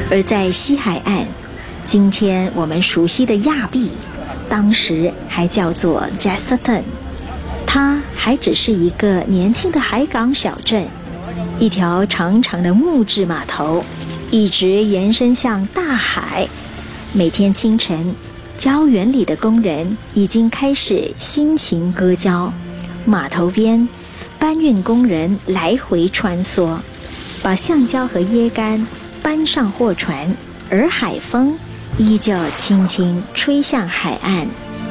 而在西海岸，今天我们熟悉的亚庇，当时还叫做 Jackson， 它还只是一个年轻的海港小镇，一条长长的木质码头一直延伸向大海。每天清晨，礁园里的工人已经开始辛勤割礁，码头边搬运工人来回穿梭，把橡胶和椰干搬上货船，而海风依旧轻轻吹向海岸。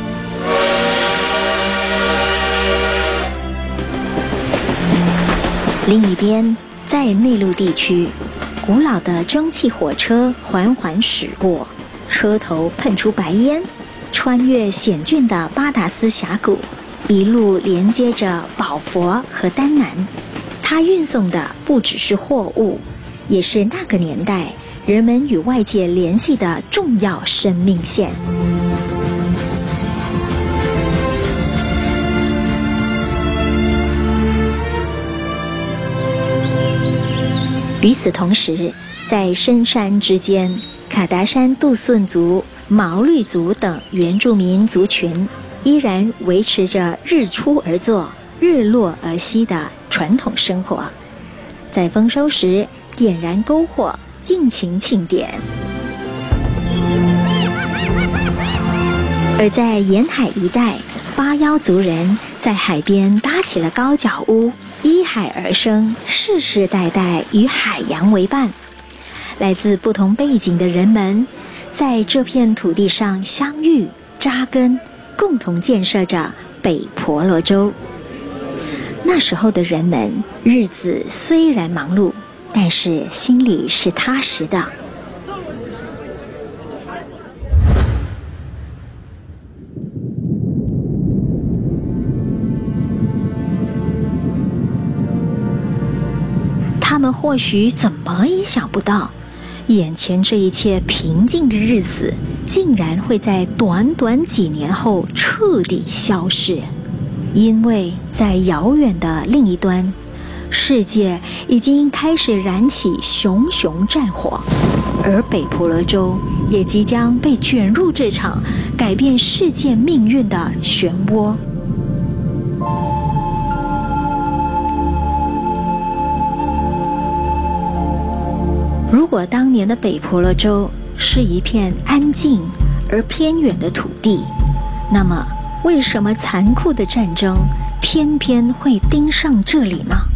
另一边，在内陆地区，古老的蒸汽火车缓缓驶过，车头喷出白烟，穿越险峻的巴达斯峡谷，一路连接着宝佛和丹南。它运送的不只是货物，也是那个年代人们与外界联系的重要生命线。与此同时，在深山之间，卡达山杜顺族、毛利族等原住民族群依然维持着日出而作、日落而息的传统生活，在丰收时点燃篝火，尽情庆典。而在沿海一带，巴腰族人在海边搭起了高脚屋，依海而生，世世代代与海洋为伴。来自不同背景的人们在这片土地上相遇、扎根，共同建设着北婆罗洲。那时候的人们日子虽然忙碌，但是心里是踏实的。他们或许怎么也想不到，眼前这一切平静的日子，竟然会在短短几年后彻底消逝。因为在遥远的另一端，世界已经开始燃起熊熊战火，而北婆罗洲也即将被卷入这场改变世界命运的漩涡。如果当年的北婆罗洲是一片安静而偏远的土地，那么为什么残酷的战争偏偏会盯上这里呢？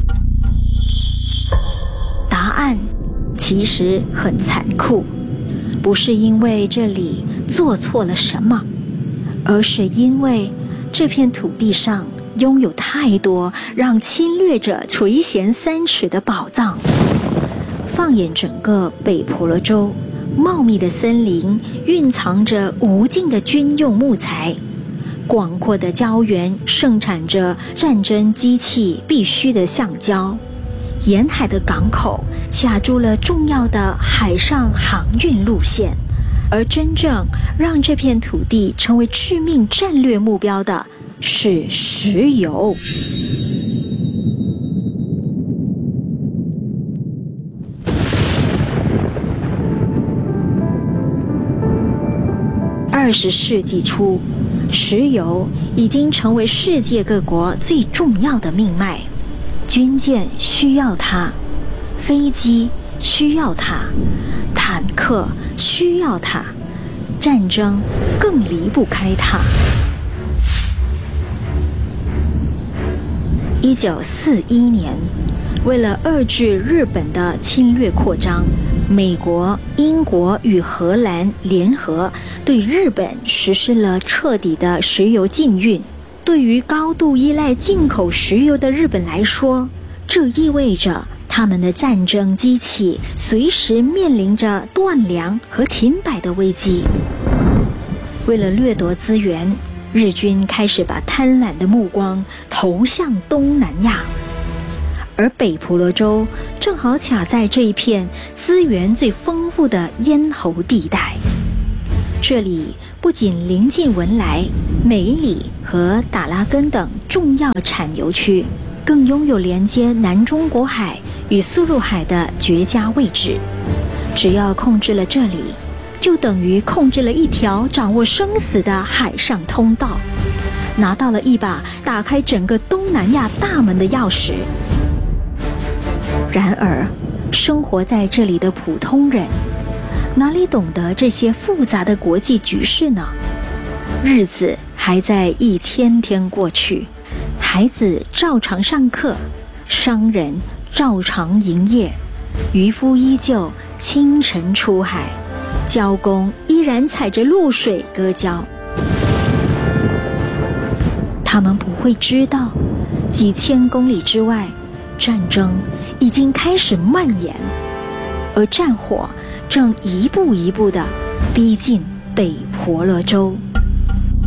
答案其实很残酷，不是因为这里做错了什么，而是因为这片土地上拥有太多让侵略者垂涎三尺的宝藏。放眼整个北婆罗洲，茂密的森林蕴藏着无尽的军用木材，广阔的礁原盛产着战争机器必需的橡胶，沿海的港口卡住了重要的海上航运路线，而真正让这片土地成为致命战略目标的是石油。20世纪初，石油已经成为世界各国最重要的命脉，军舰需要它，飞机需要它，坦克需要它，战争更离不开它。1941年，为了遏制日本的侵略扩张，美国、英国与荷兰联合对日本实施了彻底的石油禁运。对于高度依赖进口石油的日本来说，这意味着他们的战争机器随时面临着断粮和停摆的危机。为了掠夺资源，日军开始把贪婪的目光投向东南亚，而北婆罗洲正好卡在这一片资源最丰富的咽喉地带。这里不仅临近文莱、美里和达拉根等重要产油区，更拥有连接南中国海与苏禄海的绝佳位置。 只要控制了这里，就等于控制了一条掌握生死的海上通道，拿到了一把打开整个东南亚大门的钥匙。然而，生活在这里的普通人，哪里懂得这些复杂的国际局势呢？日子还在一天天过去，孩子照常上课，商人照常营业，渔夫依旧清晨出海，蛟工依然踩着露水割蛟。他们不会知道，几千公里之外，战争已经开始蔓延，而战火正一步一步地逼近北婆罗洲。